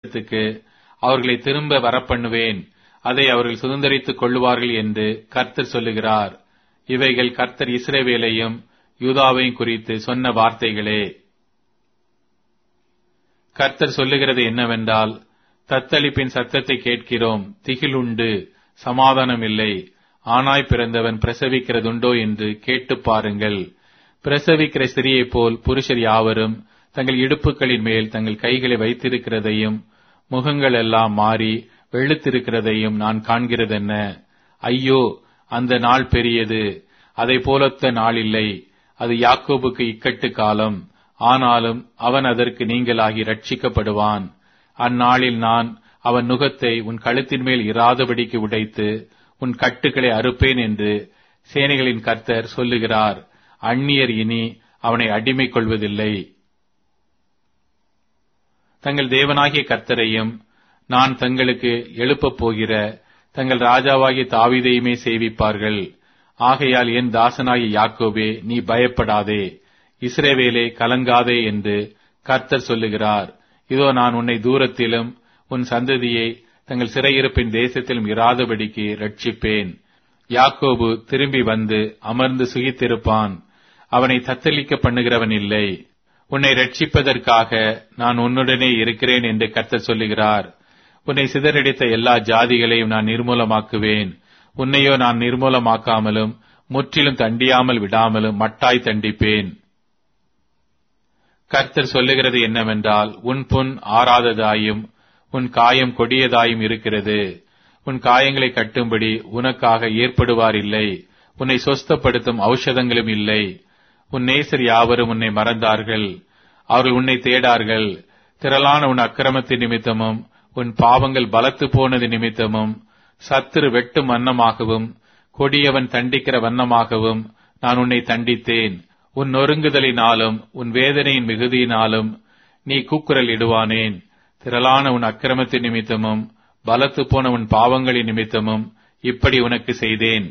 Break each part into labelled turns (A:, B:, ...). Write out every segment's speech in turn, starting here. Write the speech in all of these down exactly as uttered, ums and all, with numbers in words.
A: தேசத்துக்கு அவர்களை திரும்ப வரப்பண்ணுவேன், அதை அவர்கள் சுதந்தரித்துக் கொள்ளுவார்கள் என்று கர்த்தர் சொல்லுகிறார். இவைகள் கர்த்தர் இஸ்ரவேலையும் யூதாவையும் குறித்து சொன்ன வார்த்தைகளே. கர்த்தர் சொல்லுகிறது என்னவென்றால், தத்தளிப்பின் சத்தத்தை கேட்கிறோம், திகிலுண்டு, சமாதானம் இல்லை. ஆனாய் பிறந்தவன் பிரசவிக்கிறதுண்டோ என்று கேட்டு பாருங்கள். பிரசவிக்கிற ஸ்திரியைப் போல் புருஷர் யாவரும் தங்கள் இடுப்புகளின் மேல் தங்கள் கைகளை வைத்திருக்கிறதையும் முகங்கள் எல்லாம் மாறி வெளுத்திருக்கிறதையும் நான் காண்கிறதென்ன? ஐயோ, அந்த நாள் பெரியது, அதை போலொத்த நாள் இல்லை. அது யாக்கோபுக்கு இக்கட்டு காலம், ஆனாலும் அவன் அதற்கு நீங்களாகி ரட்சிக்கப்படுவான். அந்நாளில் நான் அவன் நுகத்தை உன் கழுத்தின் மேல் இராதபடிக்கு உடைத்து உன் கட்டுகளை அறுப்பேன் என்று சேனைகளின் கர்த்தர் சொல்லுகிறார். அந்நியர் இனி அவனை அடிமை கொள்வதில்லை. தங்கள் தேவனாகிய கர்த்தரையும் நான் தங்களுக்கு எழுப்பப் போகிற தங்கள் ராஜாவாகிய தாவீதையுமே சேவிப்பார்கள். ஆகையால் என் தாசனாகிய யாக்கோபே, நீ பயப்படாதே, இஸ்ரவேலே கலங்காதே என்று கர்த்தர் சொல்லுகிறார். இதோ நான் உன்னை தூரத்திலும் உன் சந்ததியை தங்கள் சிறையிருப்பின் தேசத்திலும் இராதபடிக்கு ரட்சிப்பேன். யாக்கோபு திரும்பி வந்து அமர்ந்து சுகித்திருப்பான், அவனை தத்தளிக்க பண்ணுகிறவன் இல்லை. உன்னை ரட்சிப்பதற்காக நான் உன்னுடனே இருக்கிறேன் என்று கர்த்தர் சொல்லுகிறார். உன்னை சிதறடித்த எல்லா ஜாதிகளையும் நான் நிர்மூலமாக்குவேன். உன்னையோ நான் நிர்மூலமாக்காமலும் முற்றிலும் தண்டியாமல் விடாமலும் மட்டாய் தண்டிப்பேன். கர்த்தர் சொல்லுகிறது என்னவென்றால், உன் புண் ஆறாததாயும் உன் காயம் கொடியதாயும் இருக்கிறது. உன் காயங்களை கட்டும்படி உனக்காக ஏற்படுவார் இல்லை. உன்னை சொஸ்தப்படுத்தும் ஔஷதங்களும் இல்லை. உன் நேசர் யாவரும் உன்னை மறந்தார்கள், அவர்கள் உன்னை தேடார்கள். திரளான உன் அக்கிரமத்தின் நிமித்தமும் உன் பாவங்கள் பலத்து போனது நிமித்தமும் சத்துரு வெட்டும் வண்ணமாகவும் கொடியவன் தண்டிக்கிற வண்ணமாகவும் நான் உன்னை தண்டித்தேன். உன் நொறுங்குதலினாலும் உன் வேதனையின் மிகுதியினாலும் நீ கூக்குரல் இடுவானேன். திரளான உன் அக்கிரமத்தின் நிமித்தமும் பலத்து போன உன் பாவங்களின் நிமித்தமும் இப்படி உனக்கு செய்தேன்.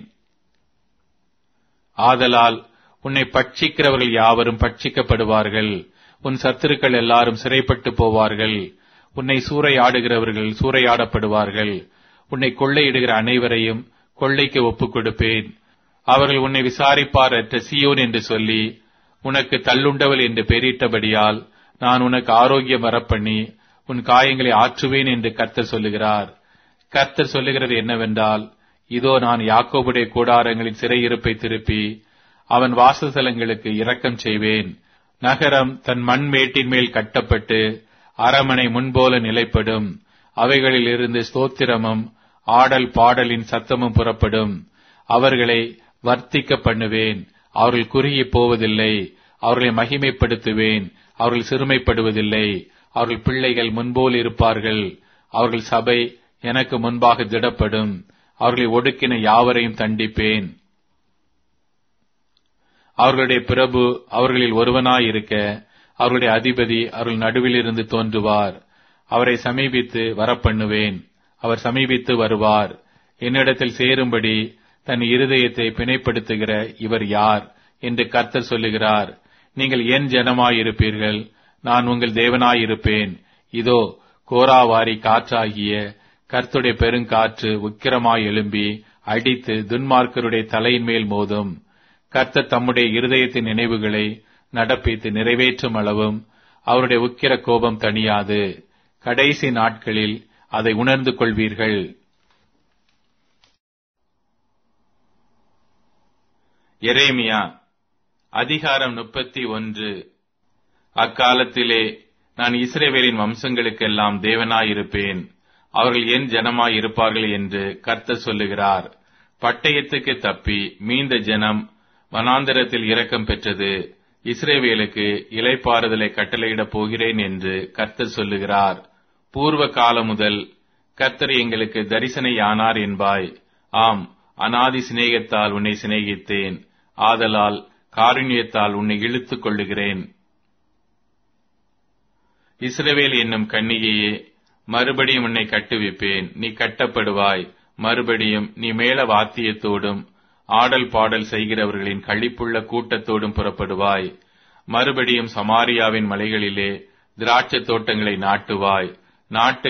A: ஆதலால் உன்னை பட்சிக்கிறவர்கள் யாவரும் பட்சிக்கப்படுவார்கள். உன் சத்துருக்கள் எல்லாரும் சிறைப்பட்டு போவார்கள். உன்னை சூறையாடுகிறவர்கள் சூறையாடப்படுவார்கள். உன்னை கொள்ளையிடுகிற அனைவரையும் கொள்ளைக்கு ஒப்புக் கொடுப்பேன். அவர்கள் உன்னை விசாரிப்பாரற்ற சீயோன் என்று சொல்லி உனக்கு தள்ளுண்டவள் என்று பெயரிட்டபடியால் நான் உனக்கு ஆரோக்கியம் வரப்பண்ணி உன் காயங்களை ஆற்றுவேன் என்று கர்த்தர் சொல்லுகிறார். கர்த்தர் சொல்லுகிறது என்னவென்றால், இதோ நான் யாக்கோபுடைய கூடாரங்களின் சிறையிருப்பை திருப்பி அவன் வாசஸ்தலங்களுக்கு இரக்கம் செய்வேன். நகரம் தன் மண் மேட்டின் மேல் கட்டப்பட்டு அரமனை முன்போல நிலைப்படும். அவைகளில் இருந்து ஸ்தோத்திரமும் ஆடல் பாடலின் சத்தமும் புறப்படும். அவர்களை வர்த்திக்க பண்ணுவேன். அவர்கள் குறுகி போவதில்லை. அவர்களை மகிமைப்படுத்துவேன். அவர்கள் சிறுமைப்படுவதில்லை. அவர்கள் பிள்ளைகள் முன்போல் இருப்பார்கள். அவர்கள் சபை எனக்கு முன்பாக திடப்படும். அவர்களை ஒடுக்கின யாவரையும் தண்டிப்பேன். அவர்களுடைய பிரபு அவர்களில் ஒருவனாயிருக்க அவர்களுடைய அதிபதி அவர்கள் நடுவிலிருந்து தோன்றுவார். அவரை சமீபித்து வரப்பண்ணுவேன். அவர் சமீபித்து வருவார். என்னிடத்தில் சேரும்படி தன் இருதயத்தை பிணைப்படுத்துகிற இவர் யார் என்று கர்த்தர் சொல்லுகிறார். நீங்கள் என் ஜனமாயிருப்பீர்கள், நான் உங்கள் தேவனாயிருப்பேன். இதோ கோராவாரி காற்றாகிய கர்த்தருடைய பெருங்காற்று உக்கிரமாய் எழும்பி அடித்து துன்மார்க்கருடைய தலையின் மேல் மோதும். கர்த்தர் தம்முடைய இருதயத்தின் நினைவுகளை நடப்பித்து நிறைவேற்றும் அளவும் அவருடைய உக்கிர கோபம் தணியாது. கடைசி நாட்களில் அதை உணர்ந்து கொள்வீர்கள். எரேமியா அதிகாரம் முப்பத்தி ஒன்று. அக்காலத்திலே நான் இஸ்ரவேலின் வம்சங்களுக்கெல்லாம் தேவனாயிருப்பேன், அவர்கள் என் ஜனமாயிருப்பார்கள் என்று கர்த்தர் சொல்லுகிறார். பட்டயத்துக்கு தப்பி மீந்த ஜனம் வனாந்தரத்தில் இரக்கம் பெற்றது. இஸ்ரவேலுக்கு இளைப்பாறுதலை கட்டளையிடப் போகிறேன் என்று கர்த்தர் சொல்லுகிறார். பூர்வ காலம் முதல் கர்த்தர் எங்களுக்கு தரிசனையானார் என்பாய். ஆம், அநாதி சிநேகத்தால் உன்னை சிநேகித்தேன். ஆதலால் காருண்யத்தால் உன்னை இழுத்துக் கொள்ளுகிறேன். இஸ்ரவேல் என்னும் கன்னிகையே, மறுபடியும் உன்னை கட்டுவிப்பேன். நீ கட்டப்படுவாய். மறுபடியும் நீ மேள வாத்தியத்தோடும் ஆடல் பாடல் செய்கிறவர்களின் களிப்புள்ள கூட்டத்தோடும் புறப்படுவாய். மறுபடியும் சமாரியாவின் மலைகளிலே திராட்சை தோட்டங்களை நாட்டுவாய். நாட்டு